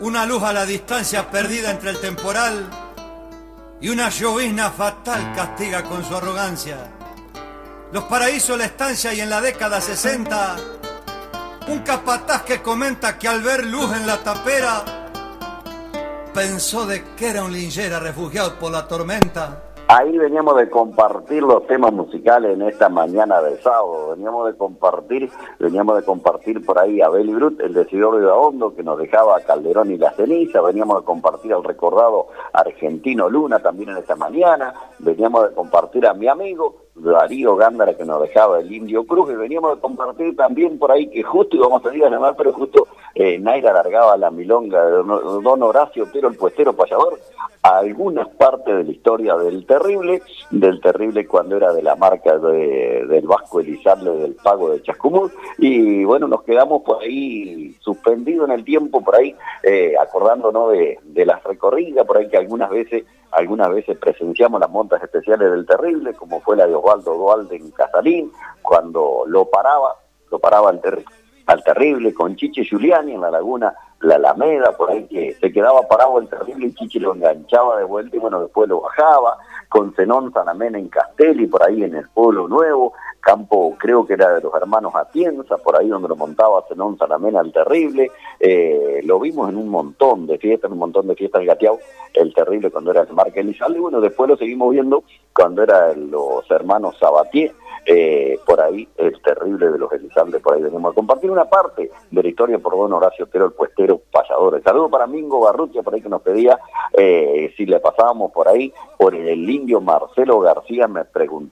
Una luz a la distancia perdida entre el temporal y una llovizna fatal castiga con su arrogancia. Los paraísos la estancia y en la década 60 un capataz que comenta que al ver luz en la tapera pensó de que era un linchera refugiado por la tormenta. Ahí veníamos de compartir los temas musicales en esta mañana de sábado. Veníamos de compartir por ahí a Beli Brut, el decidor de Hondo, que nos dejaba a Calderón y la ceniza. Veníamos de compartir al recordado Argentino Luna también en esta mañana. Veníamos de compartir a mi amigo Darío Gándara, que nos dejaba el Indio Cruz. Y veníamos de compartir también por ahí, que justo íbamos a ir a llamar, pero justo Naira largaba la milonga de Don Horacio Otero, el puestero payador, a algunas partes de la historia del terrible cuando era de la marca del Vasco Elizalde, del Pago de Chascomús. Y bueno, nos quedamos por ahí suspendidos en el tiempo, por ahí acordándonos de las recorridas, por ahí que algunas veces presenciamos las montas especiales del terrible, como fue la de Osvaldo Dualde en Casalín, cuando lo paraba al terrible con Chiche Giuliani en la laguna La Alameda, por ahí que se quedaba parado el terrible y Chiche lo enganchaba de vuelta y bueno, después lo bajaba, con Zenón Sanamena en Castelli, por ahí en el Pueblo Nuevo, campo creo que era de los hermanos Atienza, por ahí donde lo montaba Zenón Sanamena el terrible. Lo vimos en un montón de fiestas en Gateau, el terrible cuando era el Marca Elizalde, y bueno, después lo seguimos viendo cuando eran los hermanos Sabatier. Por ahí el terrible de los Elizalde, por ahí venimos a compartir una parte de la historia por Don Horacio Otero, el puestero payador. El saludo para Mingo Barrutia, por ahí que nos pedía si le pasábamos por ahí, por el indio Marcelo García, me preguntó